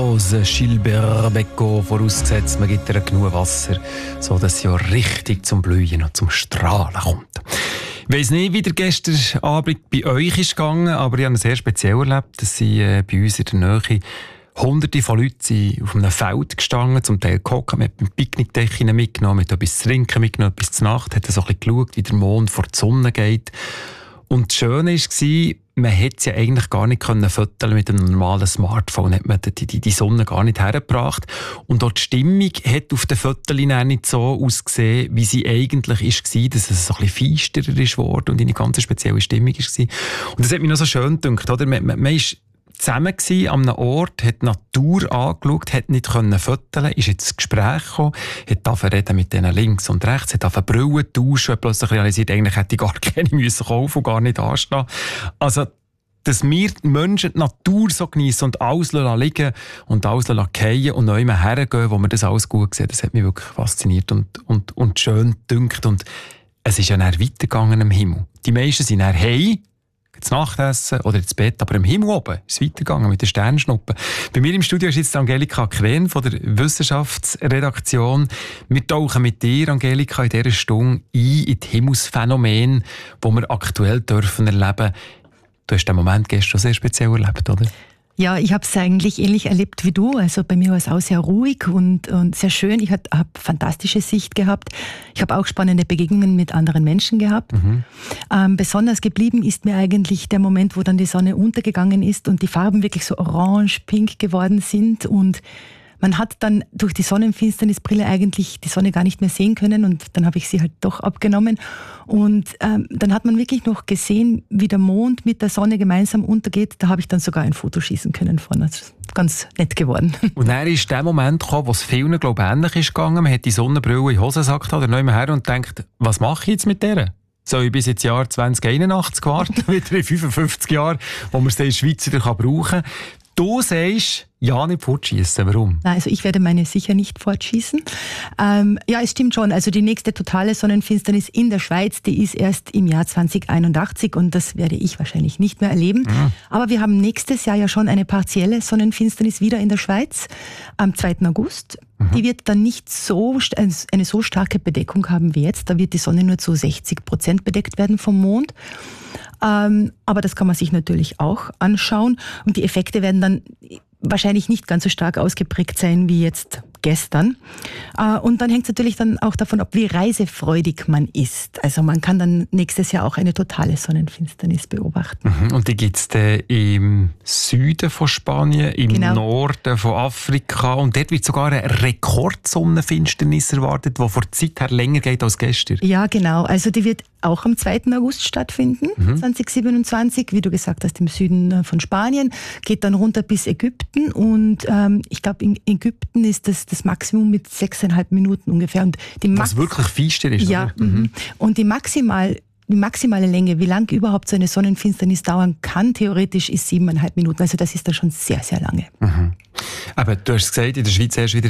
Gilbert Becco, vorausgesetzt, man gibt ihr genug Wasser, sodass sie auch richtig zum Blühen und zum Strahlen kommt. Ich weiss nicht, wie der gestern Abend bei euch ist gegangen, aber ich habe es sehr speziell erlebt, dass sie bei uns in der Nähe Hunderte von Leuten sind auf einem Feld gestanden, zum Teil gehockt, mit einem Picknickdeckchen mitgenommen, mit etwas zu trinken mitgenommen, etwas zur Nacht, hat so ein bisschen geschaut, wie der Mond vor die Sonne geht. Und das Schöne war, man hätte es ja eigentlich gar nicht fotografieren mit einem normalen Smartphone, hat man die Sonne gar nicht hergebracht. Und auch die Stimmung hat auf den Fotos nicht so ausgesehen, wie sie eigentlich war, dass es so ein bisschen feisterer ist worden und eine ganz spezielle Stimmung war. Und das hat mich noch so schön gedacht, oder? Man ist zusammen gsi an einem Ort, hat die Natur angeschaut, hat nicht fotografieren, ist ins Gespräch gekommen, hat reden mit denen links und rechts, hat Brillen tauschen, hat plötzlich realisiert, eigentlich hätte ich gar keine müssen kaufen und gar nicht anstehen. Also, dass wir die Menschen die Natur so geniessen und alles liegen und alles fallen und neu hergehen, wo wir das alles gut sehen, das hat mich wirklich fasziniert und schön gedünkt. Und es ist ja dann weitergegangen im Himmel. Die meisten sind dann heim, ins Nachtessen oder ins Bett, aber im Himmel oben ist es weitergegangen mit den Sternschnuppen. Bei mir im Studio ist jetzt Angelika Kren von der Wissenschaftsredaktion. Wir tauchen mit dir, Angelika, in dieser Stunde ein in die Himmelsphänomene, die wir aktuell dürfen erleben. Du hast den Moment gestern sehr speziell erlebt, oder? Ja, ich habe es eigentlich ähnlich erlebt wie du. Also bei mir war es auch sehr ruhig und sehr schön. Ich habe fantastische Sicht gehabt. Ich habe auch spannende Begegnungen mit anderen Menschen gehabt. Besonders geblieben ist mir eigentlich der Moment, wo dann die Sonne untergegangen ist und die Farben wirklich so orange-pink geworden sind und man hat dann durch die Sonnenfinsternisbrille eigentlich die Sonne gar nicht mehr sehen können und dann habe ich sie halt doch abgenommen und dann hat man wirklich noch gesehen, wie der Mond mit der Sonne gemeinsam untergeht. Da habe ich dann sogar ein Foto schießen können von. Das ist ganz nett geworden. Und dann ist der Moment gekommen, wo es vielen, glaube ich, ähnlich ist gegangen. Man hat die Sonnenbrille in den Hosensack oder neu her und denkt, was mache ich jetzt mit der? Soll ich bis ins Jahr 2081 warten, wieder in 55 Jahren, wo man es in der Schweiz wieder brauchen kann? Du sagst, ja, nicht fortschießen. Warum? Nein, also ich werde meine sicher nicht fortschießen. Ja, es stimmt schon. Also die nächste totale Sonnenfinsternis in der Schweiz, die ist erst im Jahr 2081 und das werde ich wahrscheinlich nicht mehr erleben. Aber wir haben nächstes Jahr ja schon eine partielle Sonnenfinsternis wieder in der Schweiz am 2. August. Die wird dann nicht eine so starke Bedeckung haben wie jetzt. Da wird die Sonne nur zu 60% bedeckt werden vom Mond. Aber das kann man sich natürlich auch anschauen. Und die Effekte werden dann wahrscheinlich nicht ganz so stark ausgeprägt sein wie jetzt gestern. Und dann hängt es natürlich dann auch davon ab, wie reisefreudig man ist. Also man kann dann nächstes Jahr auch eine totale Sonnenfinsternis beobachten. Und die gibt es im Süden von Spanien, im Norden von Afrika. Und dort wird sogar eine Rekordsonnenfinsternis erwartet, die vor der Zeit her länger geht als gestern. Ja, genau. Also die wird auch am 2. August stattfinden, 2027. Wie du gesagt hast, im Süden von Spanien. Geht dann runter bis Ägypten. Und ich glaube, in Ägypten ist das Maximum mit 6,5 Minuten ungefähr. Und was wirklich feister ist, ja, oder? Und die maximale Länge, wie lang überhaupt so eine Sonnenfinsternis dauern kann, theoretisch ist 7,5 Minuten. Also das ist dann schon sehr, sehr lange. Aber du hast gesagt, in der Schweiz erst wieder